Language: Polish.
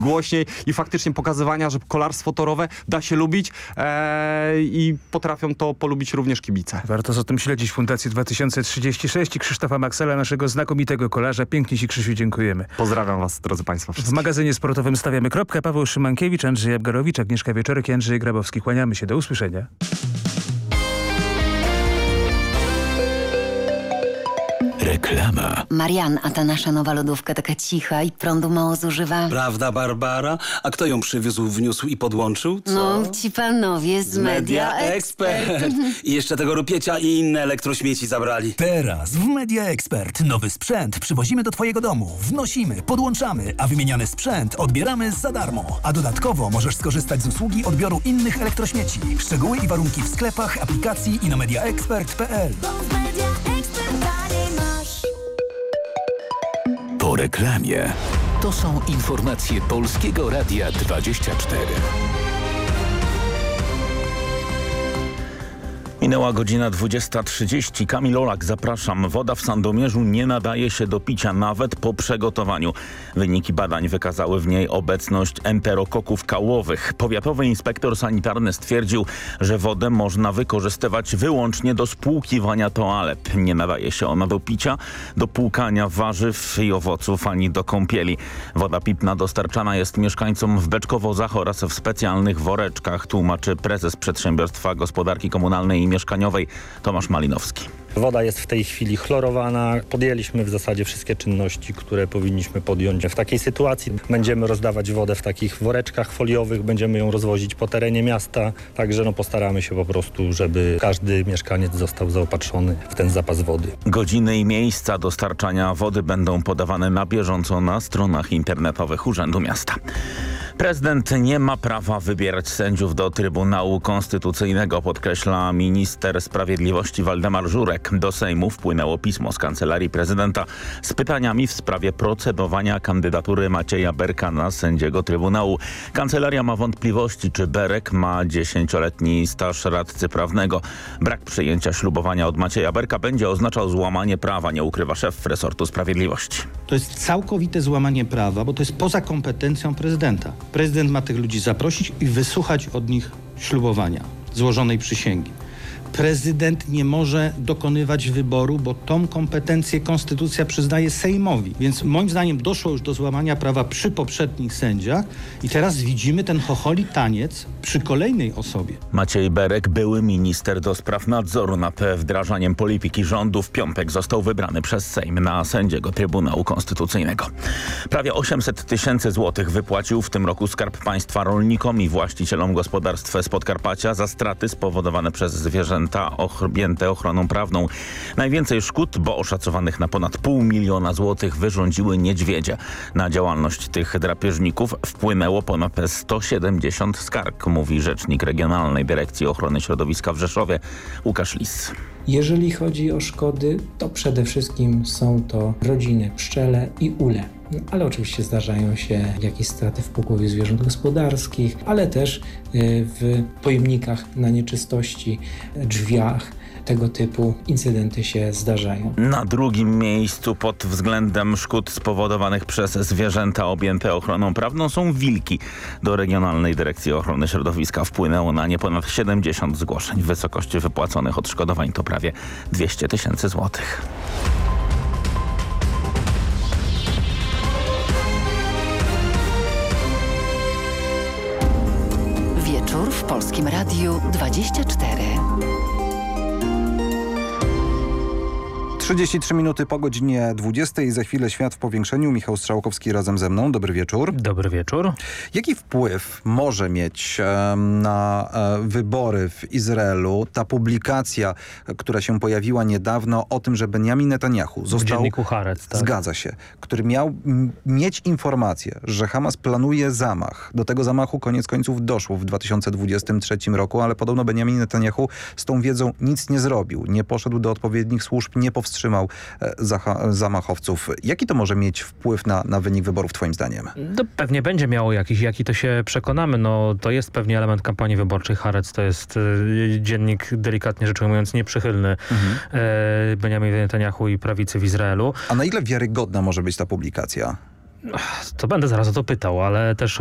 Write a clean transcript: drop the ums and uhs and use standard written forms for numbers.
głośniej i faktycznie pokazywania, że kolarstwo torowe da się lubić i potrafią to polubić również kibice. Warto zatem śledzić Fundację 2036 i Krzysztofa Maksela, naszego znakomitego kolarza. Pięknie Ci, Krzysiu, dziękujemy. Pozdrawiam Was, drodzy Państwo W wszystkich. magazynie sportowym stawiamy kropkę. Paweł Szymankiewicz, Andrzej Abgarowicz, Agnieszka Wieczorek i Andrzej Grabowski. Kłaniamy się. Do usłyszenia. Reklama. Marian, a ta nasza nowa lodówka taka cicha i prądu mało zużywa. Prawda, Barbara? A kto ją przywiózł, wniósł i podłączył? Co? No, ci panowie z Media Expert. I jeszcze tego rupiecia i inne elektrośmieci zabrali. Teraz w Media Expert nowy sprzęt przywozimy do Twojego domu. Wnosimy, podłączamy, a wymieniany sprzęt odbieramy za darmo. A dodatkowo możesz skorzystać z usługi odbioru innych elektrośmieci. Szczegóły i warunki w sklepach, aplikacji i na mediaexpert.pl. Po reklamie. To są informacje Polskiego Radia 24. Minęła godzina 20:30. Kamil Olak, zapraszam. Woda w Sandomierzu nie nadaje się do picia nawet po przygotowaniu. Wyniki badań wykazały w niej obecność enterokoków kałowych. Powiatowy inspektor sanitarny stwierdził, że wodę można wykorzystywać wyłącznie do spłukiwania toalet. Nie nadaje się ona do picia, do płukania warzyw i owoców ani do kąpieli. Woda pitna dostarczana jest mieszkańcom w beczkowozach oraz w specjalnych woreczkach, tłumaczy prezes Przedsiębiorstwa Gospodarki Komunalnej i Mieszkaniowej Tomasz Malinowski. Woda jest w tej chwili chlorowana. Podjęliśmy w zasadzie wszystkie czynności, które powinniśmy podjąć. W takiej sytuacji będziemy rozdawać wodę w takich woreczkach foliowych, będziemy ją rozwozić po terenie miasta. Także postaramy się po prostu, żeby każdy mieszkaniec został zaopatrzony w ten zapas wody. Godziny i miejsca dostarczania wody będą podawane na bieżąco na stronach internetowych Urzędu Miasta. Prezydent nie ma prawa wybierać sędziów do Trybunału Konstytucyjnego, podkreśla minister sprawiedliwości Waldemar Żurek. Do Sejmu wpłynęło pismo z Kancelarii Prezydenta z pytaniami w sprawie procedowania kandydatury Macieja Berka na sędziego Trybunału. Kancelaria ma wątpliwości, czy Berek ma 10-letni staż radcy prawnego. Brak przyjęcia ślubowania od Macieja Berka będzie oznaczał złamanie prawa, nie ukrywa szef resortu sprawiedliwości. To jest całkowite złamanie prawa, bo to jest poza kompetencją prezydenta. Prezydent ma tych ludzi zaprosić i wysłuchać od nich ślubowania, złożonej przysięgi. Prezydent nie może dokonywać wyboru, bo tą kompetencję konstytucja przyznaje Sejmowi. Więc moim zdaniem doszło już do złamania prawa przy poprzednich sędziach i teraz widzimy ten chocholi taniec przy kolejnej osobie. Maciej Berek, były minister do spraw nadzoru nad wdrażaniem polityki rządu, w piątek został wybrany przez Sejm na sędziego Trybunału Konstytucyjnego. Prawie 800 tysięcy złotych wypłacił w tym roku Skarb Państwa rolnikom i właścicielom gospodarstw z Podkarpacia za straty spowodowane przez zwierzęta objęte ochroną prawną. Najwięcej szkód, bo oszacowanych na ponad 500 000 złotych, wyrządziły niedźwiedzie. Na działalność tych drapieżników wpłynęło ponad 170 skarg, mówi rzecznik Regionalnej Dyrekcji Ochrony Środowiska w Rzeszowie Łukasz Lis. Jeżeli chodzi o szkody, to przede wszystkim są to rodziny pszczele i ule. Ale oczywiście zdarzają się jakieś straty w pogłowie zwierząt gospodarskich, ale też w pojemnikach na nieczystości, drzwiach. Tego typu incydenty się zdarzają. Na drugim miejscu pod względem szkód spowodowanych przez zwierzęta objęte ochroną prawną są wilki. Do Regionalnej Dyrekcji Ochrony Środowiska wpłynęło na nie ponad 70 zgłoszeń. Wysokość wypłaconych odszkodowań to prawie 200 000 złotych. Wieczór w Polskim Radiu 24. 33 minuty po godzinie 20. Za chwilę Świat w powiększeniu. Michał Strzałkowski razem ze mną. Dobry wieczór. Dobry wieczór. Jaki wpływ może mieć na wybory w Izraelu ta publikacja, która się pojawiła niedawno o tym, że Benjamin Netanyahu został... W dzienniku Haaretz, tak. Zgadza się. Który miał mieć informację, że Hamas planuje zamach. Do tego zamachu koniec końców doszło w 2023 roku, ale podobno Benjamin Netanyahu z tą wiedzą nic nie zrobił. Nie poszedł do odpowiednich służb, nie powstrzymał zamachowców. Jaki to może mieć wpływ na wynik wyborów twoim zdaniem? No, pewnie będzie miało jakiś, jaki to się przekonamy. No, to jest pewnie element kampanii wyborczej. Haaretz to jest dziennik, delikatnie rzecz ujmując, nieprzychylny Benjamin Netanyahu i prawicy w Izraelu. A na ile wiarygodna może być ta publikacja? To będę zaraz o to pytał, ale też